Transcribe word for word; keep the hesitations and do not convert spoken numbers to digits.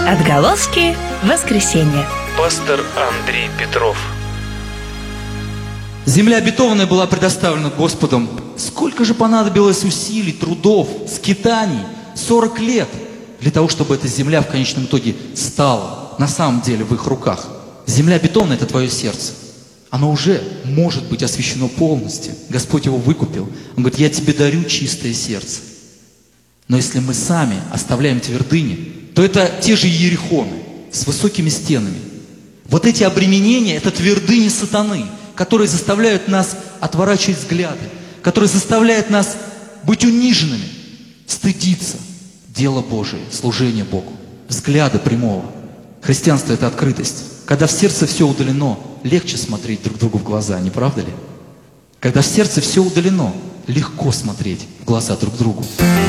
Отголоски воскресенья. Пастор Андрей Петров. Земля обетованная была предоставлена Господом. Сколько же понадобилось усилий, трудов, скитаний, сорок лет, для того, чтобы эта земля в конечном итоге стала на самом деле в их руках. Земля обетованная – это твое сердце. Оно уже может быть освящено полностью. Господь его выкупил. Он говорит: я тебе дарю чистое сердце. Но если мы сами оставляем твердыни, то это те же иерихоны с высокими стенами. Вот эти обременения – это твердыни сатаны, которые заставляют нас отворачивать взгляды, которые заставляют нас быть униженными, стыдиться дела Божие, служения Богу, взгляда прямого. Христианство – это открытость. Когда в сердце все удалено, легче смотреть друг другу в глаза, не правда ли? Когда в сердце все удалено, легко смотреть в глаза друг другу.